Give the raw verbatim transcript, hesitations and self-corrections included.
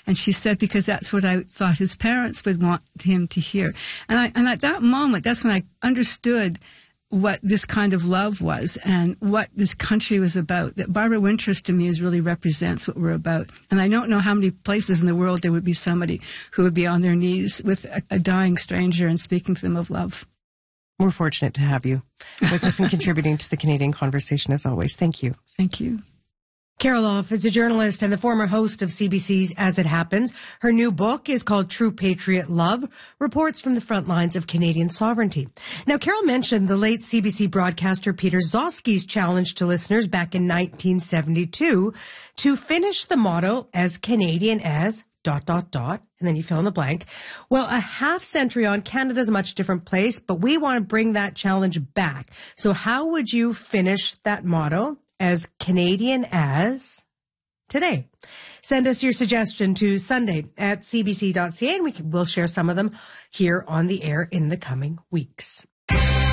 And she said, because that's what I thought his parents would want him to hear. And I, and at that moment, that's when I understood what this kind of love was and what this country was about. That Barbara Winters to me is really represents what we're about. And I don't know how many places in the world there would be somebody who would be on their knees with a, a dying stranger and speaking to them of love. We're fortunate to have you with us and contributing to the Canadian conversation as always. Thank you. Thank you. Carol Off is a journalist and the former host of C B C's As It Happens. Her new book is called True Patriot Love, Reports from the Front Lines of Canadian Sovereignty. Now, Carol mentioned the late C B C broadcaster Peter Zosky's challenge to listeners back in nineteen seventy-two to finish the motto as Canadian as dot, dot, dot, and then you fill in the blank. Well, a half century on, Canada's a much different place, but we want to bring that challenge back. So how would you finish that motto? As Canadian as today. Send us your suggestion to Sunday at c b c dot c a and we can, we'll share some of them here on the air in the coming weeks.